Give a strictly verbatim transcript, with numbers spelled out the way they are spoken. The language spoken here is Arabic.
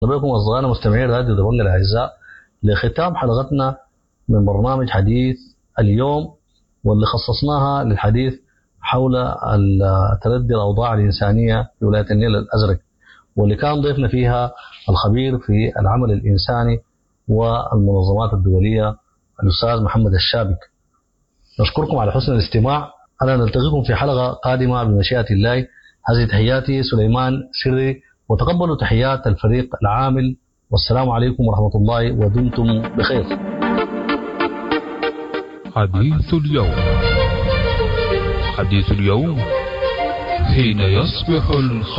بكم أصدقائنا مستمعي راديو دبنج الأعزاء لختام حلقتنا من برنامج حديث اليوم، واللي خصصناها للحديث حول تردي الأوضاع الإنسانية في ولاية النيل الأزرق، واللي كان ضيفنا فيها الخبير في العمل الإنساني والمنظمات الدولية الأستاذ محمد الشابك. نشكركم على حسن الاستماع. أنا نلتقيكم في حلقة قادمة بمشيئة الله. هذه تحياتي سليمان سري، وتقبلوا تحيات الفريق العامل، والسلام عليكم ورحمة الله ودمتم بخير. حديث اليوم. حديث اليوم حين يصبح الخبر